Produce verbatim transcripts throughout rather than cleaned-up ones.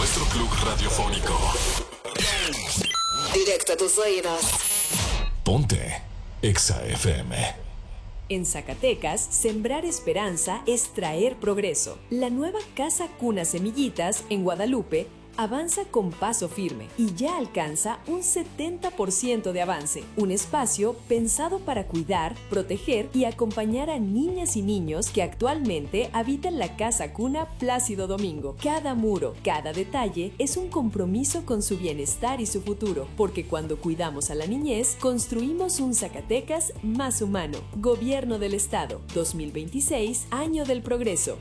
nuestro club radiofónico. Directo a tus oídos. Ponte Exa F M. En Zacatecas, sembrar esperanza es traer progreso. La nueva Casa Cuna Semillitas en Guadalupe avanza con paso firme y ya alcanza un setenta por ciento de avance. Un espacio pensado para cuidar, proteger y acompañar a niñas y niños que actualmente habitan la Casa Cuna Plácido Domingo. Cada muro, cada detalle es un compromiso con su bienestar y su futuro, porque cuando cuidamos a la niñez, construimos un Zacatecas más humano. Gobierno del Estado, dos mil veintiséis, Año del Progreso.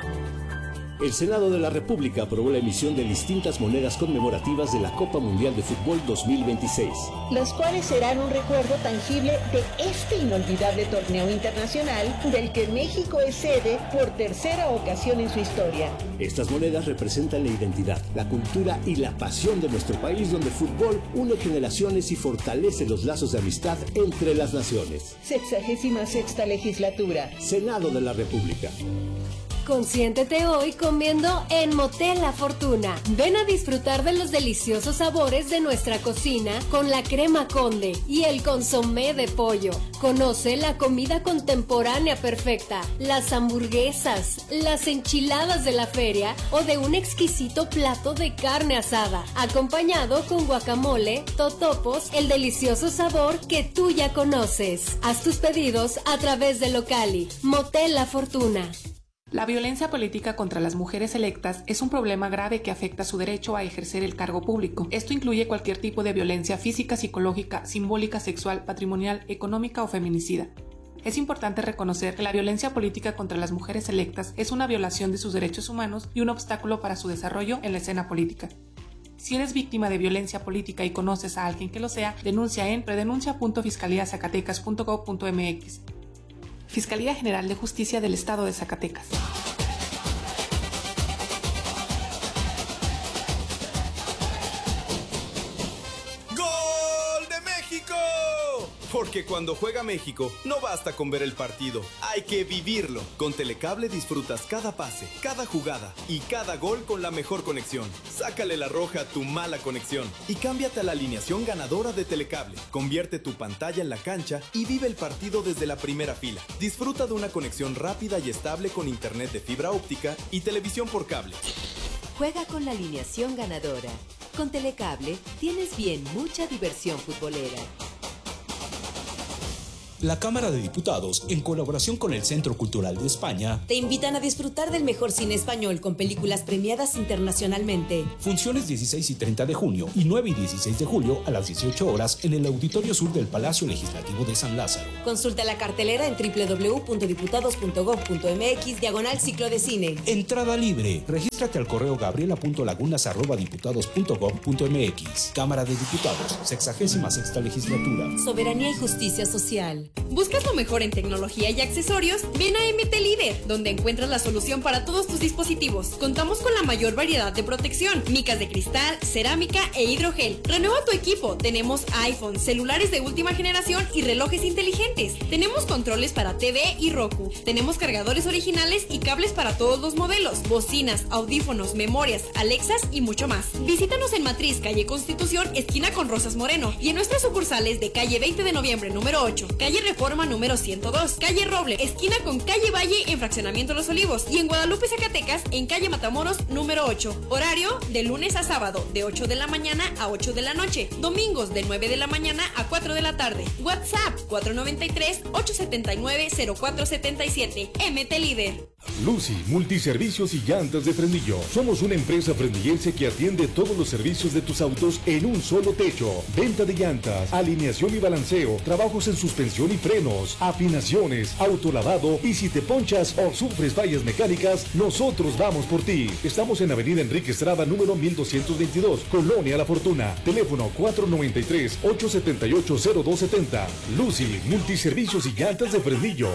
El Senado de la República aprobó la emisión de distintas monedas conmemorativas de la Copa Mundial de Fútbol dos mil veintiséis. Las cuales serán un recuerdo tangible de este inolvidable torneo internacional del que México es sede por tercera ocasión en su historia. Estas monedas representan la identidad, la cultura y la pasión de nuestro país, donde el fútbol une generaciones y fortalece los lazos de amistad entre las naciones. Sexagésima sexta legislatura. Senado de la República. Consiéntete hoy comiendo en Motel La Fortuna. Ven a disfrutar de los deliciosos sabores de nuestra cocina con la crema Conde y el consomé de pollo. Conoce la comida contemporánea perfecta, las hamburguesas, las enchiladas de la feria o de un exquisito plato de carne asada, acompañado con guacamole, totopos, el delicioso sabor que tú ya conoces. Haz tus pedidos a través de Locali. Motel La Fortuna. La violencia política contra las mujeres electas es un problema grave que afecta su derecho a ejercer el cargo público. Esto incluye cualquier tipo de violencia física, psicológica, simbólica, sexual, patrimonial, económica o feminicida. Es importante reconocer que la violencia política contra las mujeres electas es una violación de sus derechos humanos y un obstáculo para su desarrollo en la escena política. Si eres víctima de violencia política y conoces a alguien que lo sea, denuncia en predenuncia punto fiscalía zacatecas punto gob punto m x. Fiscalía General de Justicia del Estado de Zacatecas. ¡Gol de México! Porque cuando juega México, no basta con ver el partido, hay que vivirlo. Con Telecable disfrutas cada pase, cada jugada y cada gol con la mejor conexión. Sácale la roja a tu mala conexión y cámbiate a la alineación ganadora de Telecable. Convierte tu pantalla en la cancha y vive el partido desde la primera fila. Disfruta de una conexión rápida y estable con internet de fibra óptica y televisión por cable. Juega con la alineación ganadora. Con Telecable tienes bien mucha diversión futbolera. La Cámara de Diputados, en colaboración con el Centro Cultural de España, te invitan a disfrutar del mejor cine español con películas premiadas internacionalmente. Funciones dieciséis y treinta de junio y nueve y dieciséis de julio a las dieciocho horas en el Auditorio Sur del Palacio Legislativo de San Lázaro. Consulta la cartelera en doble u doble u doble u punto diputados punto gob punto m x diagonal ciclo de cine. Entrada libre. Regístrate al correo gabriela punto lagunas arroba diputados punto gob punto m x. Cámara de Diputados, sexagésima sexta legislatura. Soberanía y justicia social. ¿Buscas lo mejor en tecnología y accesorios? Ven a M T Líder, donde encuentras la solución para todos tus dispositivos. Contamos con la mayor variedad de protección, micas de cristal, cerámica e hidrogel. Renueva tu equipo. Tenemos iPhone, celulares de última generación y relojes inteligentes. Tenemos controles para T V y Roku. Tenemos cargadores originales y cables para todos los modelos, bocinas, audífonos, memorias, Alexas y mucho más. Visítanos en Matriz, calle Constitución, esquina con Rosas Moreno, y en nuestras sucursales de calle veinte de noviembre número ocho, calle Reforma número ciento dos, calle Roble, esquina con calle Valle en Fraccionamiento Los Olivos, y en Guadalupe, Zacatecas, en calle Matamoros número ocho. Horario de lunes a sábado de ocho de la mañana a ocho de la noche, domingos de nueve de la mañana a cuatro de la tarde. WhatsApp cuatro nueve tres, ocho siete nueve, cero cuatro siete siete. M T Líder. Lucy, multiservicios y llantas de Frenillo. Somos una empresa frenillense que atiende todos los servicios de tus autos en un solo techo. Venta de llantas, alineación y balanceo, trabajos en suspensión y frenos, afinaciones, autolavado, y si te ponchas o sufres fallas mecánicas, nosotros vamos por ti. Estamos en Avenida Enrique Estrada, número mil doscientos veintidós, Colonia La Fortuna. Teléfono cuatro nueve tres, ocho siete ocho, cero dos siete cero. Lucy, multiservicios y llantas de Frenillo.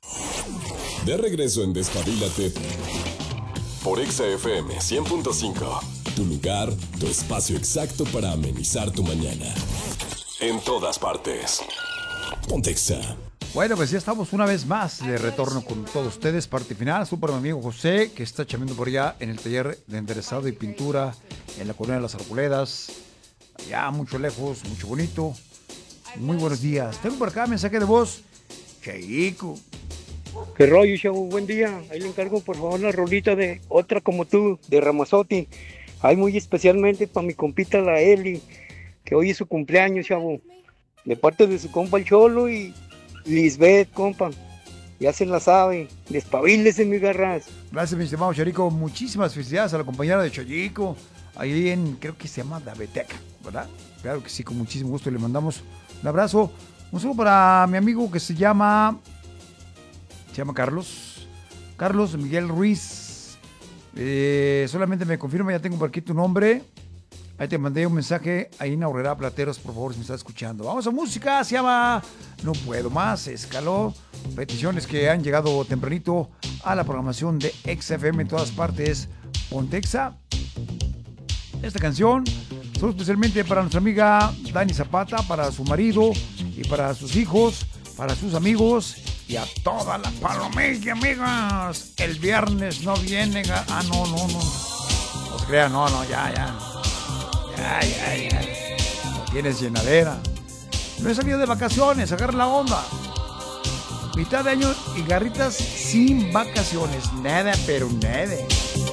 De regreso en Despabilate por Exa F M cien punto cinco. Tu lugar, tu espacio exacto para amenizar tu mañana. En todas partes. Ponte Exa. Bueno, pues ya estamos una vez más de retorno con todos ustedes. Parte final, súper mi amigo José, que está chambeando por allá en el taller de enderezado y pintura en la colonia de las Arboledas. Allá, mucho lejos, mucho bonito. Muy buenos días. Tengo por acá mensaje de voz. Chaico. ¿Qué rollo, chavo? Buen día. Ahí le encargo, por favor, la rolita de Otra Como Tú, de Ramazotti. Ahí muy especialmente para mi compita, la Eli, que hoy es su cumpleaños, chavo. De parte de su compa el Cholo y Lisbeth, compa. Ya se la sabe. Despabilese, mi garras. Gracias, mi estimado Charico. Muchísimas felicidades a la compañera de Chayico. Ahí en, creo que se llama Daveteca, ¿verdad? Claro que sí, con muchísimo gusto le mandamos un abrazo. Un saludo para mi amigo que se llama... Se llama Carlos. Carlos Miguel Ruiz. Eh, solamente me confirma, ya tengo por aquí tu nombre. Ahí te mandé un mensaje. Ahí en Aurrera Plateros, por favor, si me estás escuchando. Vamos a música, se llama No Puedo Más, Escaló. Peticiones que han llegado tempranito a la programación de X F M en todas partes. Pontexa. Esta canción, solo especialmente para nuestra amiga Dani Zapata, para su marido y para sus hijos, para sus amigos y a toda la palomilla, amigas. El viernes no vienen. A... Ah, no, no, no. No se crean, no, no, ya, ya. Ya, ya, ya. No tienes llenadera. No he salido de vacaciones, agarra la onda. Mitad de año y garritas sin vacaciones. Nada, pero nada.